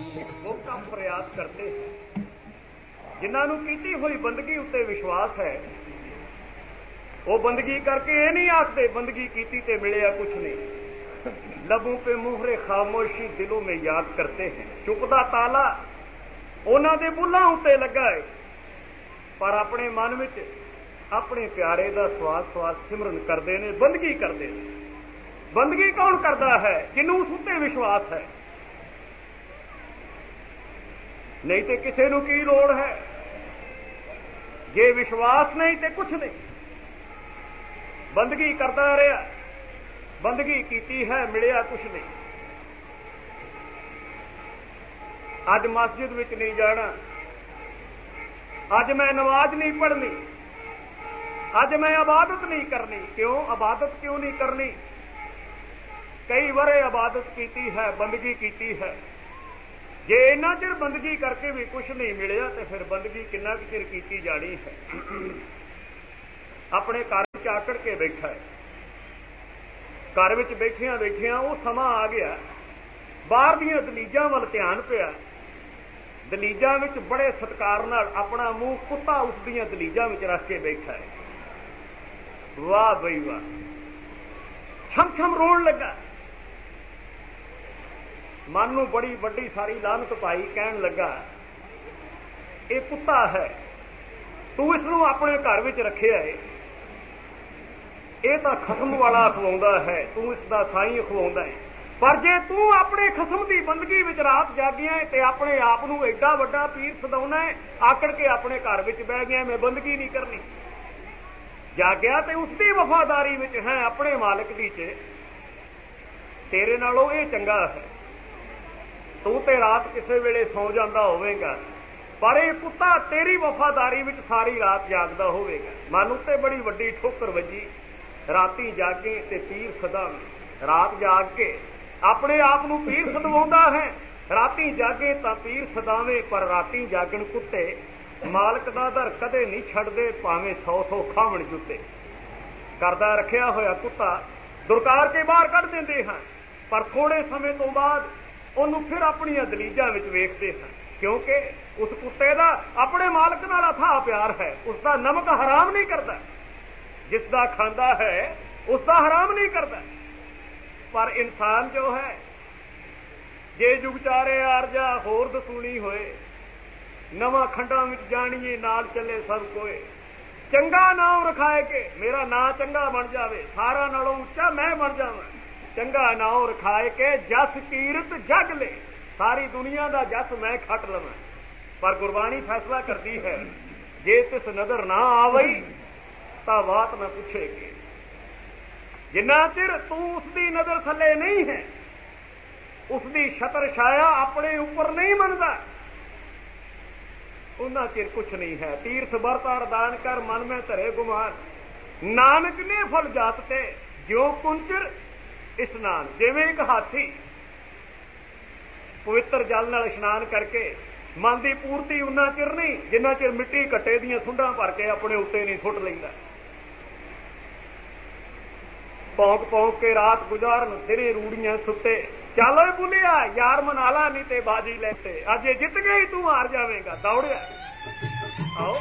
वो कम फरियाद करते हैं। जिन्हों कीती हुई बंदगी उत्ते विश्वास है वो बंदगी करके ये नहीं आखते बंदगी कीती ते मिले कुछ नहीं। लबों पे मुहरे खामोशी दिलों में याद करते हैं। चुपदा ताला उन्हां दे बुल्हां उत्ते लगा है पर अपने मन में अपने प्यारे दा स्वाद स्वाद सिमरन करते हैं, बंदगी करते हैं। बंदगी कौन करता है? जिन्हों उस उत्ते विश्वास है। नहीं तो किसी नूं की लोड़ है? जे विश्वास नहीं तो कुछ नहीं। बंदगी करता रहा, बंदगी कीती है, मिलिया कुछ नहीं। अज मस्जिद विच नहीं जाना, अज मैं नमाज नहीं पढ़नी, अज मैं इबादत नहीं करनी। क्यों इबादत क्यों नहीं करनी? कई वरे इबादत कीती है, बंदगी कीती है। जे इन्ना चिर बंदगी करके भी कुछ नहीं मिलिया तो फिर बंदगी किन्ना चिर कीती जानी है। अपने घर विच आकड़ के बैठा है, घर विच बैठिया बैठिया वो समा आ गया, बाहर दीयां दलीजां वल ध्यान पिया। दलीजां विच बड़े सत्कार नाल अपना मुंह कुत्ता उस दीयां दलीजां विच रख के बैठा है। वाह बई वाह, छम छम रोन लगा। मन नूं बड़ी वड्डी सारी लानत पाई, कहन लगा ये कुत्ता है, तू इसनूं अपने घर विच रखिया है, ये तां खसम वाला खवाउंदा है, तू इसदा साईं खवाउंदा है। पर जे तू अपने खसम की बंदगी विच रात जागिया है ते अपने आप नूं एडा वड्डा पीर सदाउना है, आकड़ के अपने घर विच बह गया मैं बंदगी नहीं करनी। जागया ते उसकी वफादारी विच है अपने मालिक दी च, तेरे नालों ये चंगा है। तू ते रात किसी वेले सौ जांदा होवेगा पर यह कुत्ता तेरी वफादारी विच सारी रात जागदा होवेगा। मन उत्ते बड़ी वड्डी ठोकर वजी। राती जागे ते पीर सदावे, रात जाग के अपने आप नूं पीर सदवाउंदा है। राती जागे तां पीर सदावे पर राती जागण कुत्ते मालक दा दर कदे नहीं छड्डदे, भावें 100 खावण जुत्ते। करदा रखिया होया कुत्ता दुरकार के बाहर कढ दिंदे हैं पर थोड़े समय तो बाद उन्होंने फिर अपन दलीजां विच वेखते हैं, क्योंकि उस कुत्ते का अपने मालक नाल अथाह प्यार है। उसका नमक हराम नहीं करता, जिसका खांदा है उसका हराम नहीं करता। पर इंसान जो है जे जुग चारे आरजा होर दसूनी होए, नवा खंडा विच जाणीए नाल चले सब कोए। चंगा नाम रखाए के मेरा नां चंगा बन जावे, सारा नालों उच्चा मैं बन जावां। चंगा नाम रखाए के जस कीरत जग ले, सारी दुनिया का जस मैं खट लवां। पर गुरबाणी फैसला करती है जे तिस नजर ना आवई तां बात न पुछेगी। जिन्ना चिर तू उसकी नजर थले नहीं है, उसकी छतर छाया अपने ऊपर नहीं बनता, उन्ना चिर कुछ नहीं है। तीर्थ बरत अरदान कर मन में धरे गुमान, नानक ने फल जातते ज्यों कुंचर इशनान। जिवें एक हाथी पवित्र जल नाल इशनान करके मन की पूर्ति उन्ना चिर नहीं जिन्ना चिर मिट्टी कट्टे दियां सुंडां भर के अपने उत्ते नहीं सुट लैंदा। भौंक भौंक के रात गुजारन तेरे रूड़ियां सुते, चलो बुलिया यार मनाला नहीं ते बाजी लेते, अज ये जित गई तू हार जावेगा दौड़िया। आओ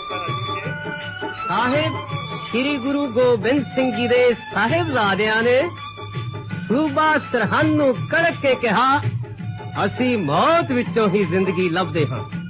साहिब श्री गुरु गोबिंद सिंह जी दे साहिबजादियां ने सूबा सरहद नूं कड़क के कहा, असी मौत विचों ही जिंदगी लभदे हां।